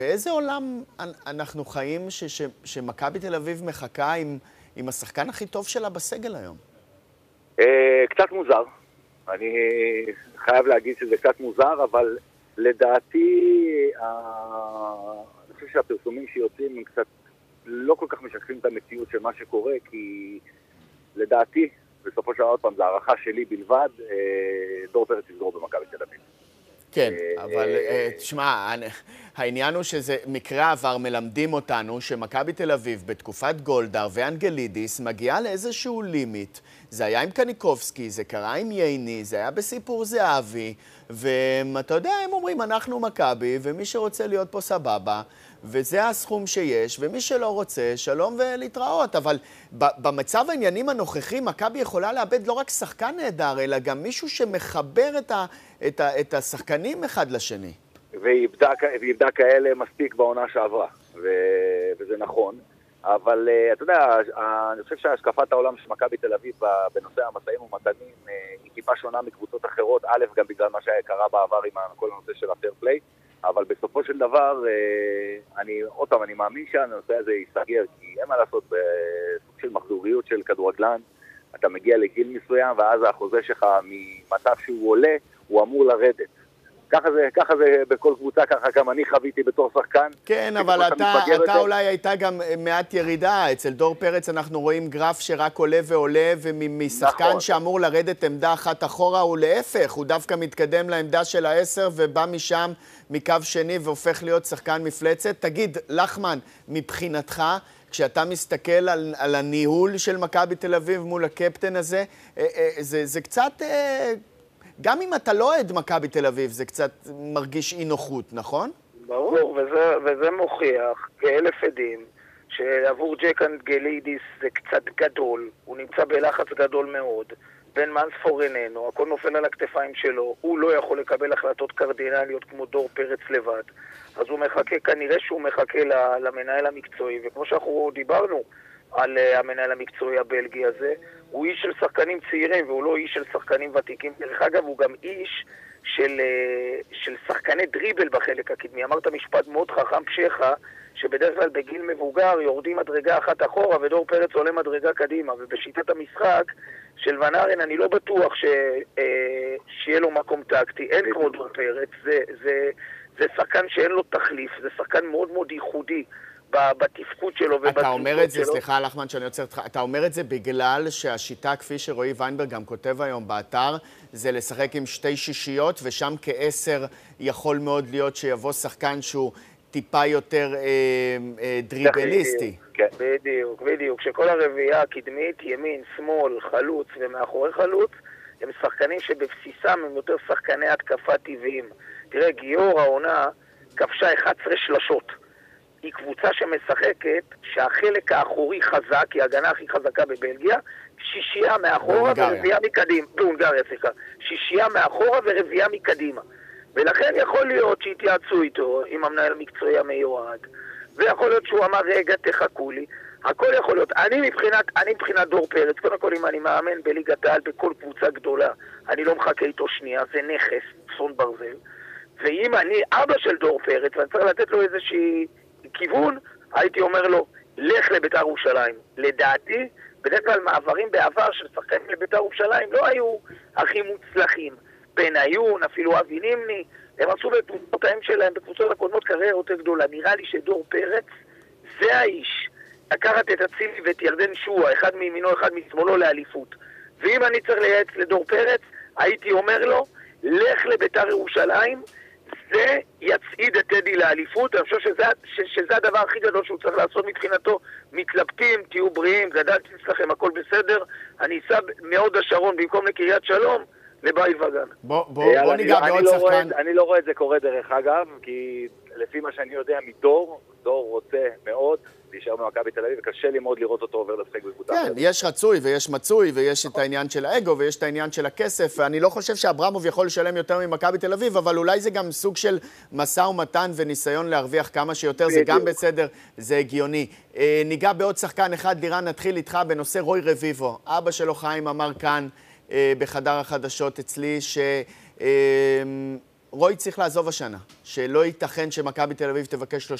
באיזה עולם אנחנו חיים שמכבי תל אביב מחכה עם השחקן הכי טוב שלה בסגל היום? קצת מוזר. אני חייב להגיד שזה קצת מוזר, אבל לדעתי, אני חושב שהפרסומים שיוצאים הם קצת לא כל כך משקפים את המציאות של מה שקורה, כי לדעתי, בסופו של דבר, עוד פעם, זה הערכה שלי בלבד, דור פרץ יסגור במכבי תל אביב. כן, אבל תשמע, העניין הוא שזה מקרה עבר מלמדים אותנו שמכבי תל אביב בתקופת גולדהר ואנגלידיס מגיעה לאיזשהו לימיט. זה היה עם קניקובסקי, זה קרה עם ייני, זה היה בסיפור זהבי, ואתה יודע, הם אומרים אנחנו מכבי, ומי שרוצה להיות פה סבבה, וזה הסכום שיש, ומי שלא רוצה, שלום ולהתראות. אבל במצב העניינים הנוכחי, מכבי יכולה לאבד לא רק שחקן נהדר, אלא גם מישהו שמחבר את השחקנים אחד לשני. ואיבדה כאלה מספיק בעונה שעברה, וזה נכון. אבל אתה יודע, אני חושב שהשקפת העולם של מכבי תל אביב בנושא המשאים ומתנים היא טיפה שונה מקבוצות אחרות, א', גם בגלל מה שקרה בעבר עם כל הנושא של הפייר פליי, אבל בסופו של דבר, אני מאמין שהנושא הזה ייסגר, כי אין מה לעשות בסוג של מחזוריות של כדורגלן, אתה מגיע לגיל מסוים, ואז החוזה שלך ממצב שהוא עולה, הוא אמור לרדת. ככה זה בכל קבוצה, ככה גם אני חוויתי בתור שחקן. כן, אבל אתה אולי הייתה גם מעט ירידה. אצל דור פרץ אנחנו רואים גרף שרק עולה ועולה, ומשחקן שאמור לרדת עמדה אחת אחורה, הוא להפך, הוא דווקא מתקדם לעמדה של 10 ובא משם מקו שני והופך להיות שחקן מפלצת. תגיד, לחמן, מבחינתך, כשאתה מסתכל על הניהול של מכבי תל אביב מול הקפטן הזה, זה קצת... גם אם אתה לא עד מכבי תל אביב, זה קצת מרגיש אי נוחות, נכון? ברור, וזה מוכיח כאלף עדים, שעבור ג'ק אנגלידיס זה קצת גדול, הוא נמצא בלחץ גדול מאוד, בן מנספור איננו, הכל נופל על הכתפיים שלו, הוא לא יכול לקבל החלטות קרדינליות כמו דור פרץ לבד, אז הוא מחכה, כנראה שהוא מחכה למנהל המקצועי, וכמו שאנחנו דיברנו על המנהל המקצועי הבלגי הזה, הוא איש של שחקנים צעירים והוא לא איש של שחקנים ותיקים. דרך אגב, הוא גם איש של שחקני דריבל בחלק הקדמי. אמרת משפט מאוד חכם פשחה, שבדרך כלל בגיל מבוגר יורדים מדרגה אחת אחורה ודור פרץ עולה מדרגה קדימה. ובשיטת המשחק של ון ארן אני לא בטוח שיהיה לו מקום טקטי. אין כמו דור פרץ, זה שחקן שאין לו תחליף, זה שחקן מאוד מאוד ייחודי בתפקוד שלו ובתפקוד שלו. אתה אומר את זה, סליחה לחמן שאני יוצר אותך, אתה אומר את זה בגלל שהשיטה, כפי שרועי ויינברג גם כותב היום באתר, זה לשחק עם 2 שישיות, ושם כ10 יכול מאוד להיות שיבוא שחקן שהוא טיפה יותר דריבליסטי. בדיוק. שכל הרביעייה הקדמית, ימין, שמאל, חלוץ ומאחורי חלוץ, הם שחקנים שבבסיסם הם יותר שחקני התקפה טבעיים. תראה, גיאור העונה כבשה 11 שלשות. היא קבוצה שמשחקת שהחלק האחורי חזק, היא ההגנה הכי חזקה בבלגיה, 6 מאחורה ורביעה מקדימה. בהונגריה, סליחה. 6 מאחורה ורביעה מקדימה. ולכן יכול להיות שהתייעצו איתו עם המנהל המקצועי המיועד, ויכול להיות שהוא אמר, רגע, תחכו לי. הכל יכול להיות. אני מבחינת דור פרץ, קודם כל אם אני מאמן בליגת העל בכל קבוצה גדולה, אני לא מחכה איתו שנייה, זה נכס, צאן ברזל. ואם אני אבא של דור פרץ, ואני צריך לתת לו איזושהי כיוון, הייתי אומר לו, לך לבית"ר ירושלים. לדעתי, בדרך כלל מעברים בעבר של שחקנים לבית"ר ירושלים לא היו הכי מוצלחים. בניון, אפילו אבי נימני, הם עשו בקבוצות ההם שלהם, בקבוצות הקודמות קריירה יותר גדולה. נראה לי שדור פרץ זה האיש. לקחת את אצילי ואת ירדן שועה, אחד מימינו, אחד משמאלו לאליפות. ואם אני צריך לייעץ לדור פרץ, הייתי אומר לו, לך לבית"ר ירושלים, זה יצעיד את טדי לאליפות. אני חושב שזה הדבר הכי גדול שהוא צריך לעשות מבחינתו. מתלבטים, תהיו בריאים, גדלתי אצלכם, הכל בסדר. אני אסע מהוד השרון במקום לקריית שלום, לבית וגן. בוא ניגע בעוד שחקן. אני לא רואה את זה קורה דרך אגב, כי לפי מה שאני יודע מדור, דור רוצה מאוד להישאר במכבי תל אביב, וקשה לי מאוד לראות אותו עובר לשחק בקבוצה. כן, יש רצוי ויש מצוי, ויש את העניין של האגו, ויש את העניין של הכסף, ואני לא חושב שאברמוב יכול לשלם יותר ממכבי תל אביב, אבל אולי זה גם סוג של משא ומתן וניסיון להרוויח כמה שיותר, זה גם בסדר, זה הגיוני. ניגע בעוד שחקן אחד, לירן, נתחיל איתך בנושא רוי רביבו. אבא שלו חיים אמר כאן בחדר החדשות אצלי רוי צריך לעזוב השנה, שלא ייתכן שמכבי תל אביב תבקש